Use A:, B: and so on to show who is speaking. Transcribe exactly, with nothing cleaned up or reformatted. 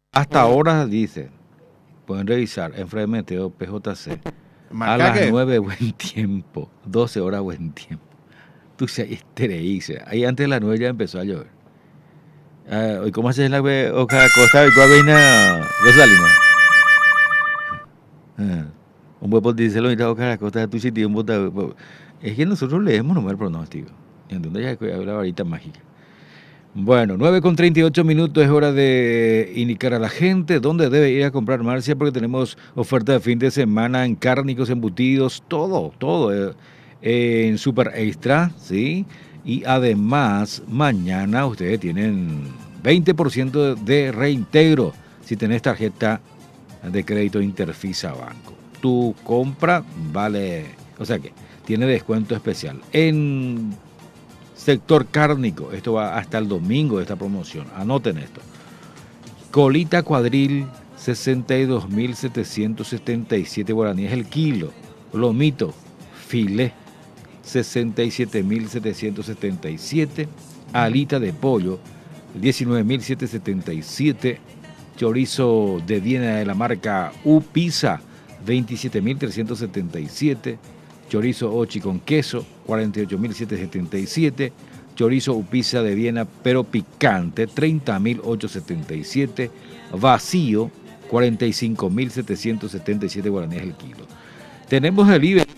A: Hasta ahora dice, pueden revisar en Meteo P J C. A
B: Marca
A: las
B: que
A: nueve buen tiempo, doce horas buen tiempo. Tú se dice, ahí antes de las nueve ya empezó a llover. Ah, ¿y cómo haces la ve oca costa y cuavina Rosalina? Ah, un buen dice lo mira oca costa tu sitio un bota. Es que nosotros leemos nomás el pronóstico. Entonces ya hay la varita mágica. Bueno, nueve con treinta y ocho minutos, es hora de indicar a la gente dónde debe ir a comprar Marcia, porque tenemos oferta de fin de semana en cárnicos, embutidos, todo, todo eh, eh, en Super Extra, ¿sí? Y además, mañana ustedes tienen veinte por ciento de reintegro si tenés tarjeta de crédito Interfisa Banco. Tu compra vale, o sea que tiene descuento especial. En sector cárnico, esto va hasta el domingo de esta promoción, anoten esto. Colita cuadril, sesenta y dos mil setecientos setenta y siete guaraníes el kilo. Lomito, filé, sesenta y siete mil setecientos setenta y siete. Alita de pollo, diecinueve mil setecientos setenta y siete. Chorizo de Viena de la marca U-Pizza, veintisiete mil trescientos setenta y siete. Chorizo Ochi con queso, cuarenta y ocho mil setecientos setenta y siete. Chorizo U-Pizza de Viena, pero picante, treinta mil ochocientos setenta y siete. Vacío, cuarenta y cinco mil setecientos setenta y siete guaraníes el kilo. Tenemos el I B E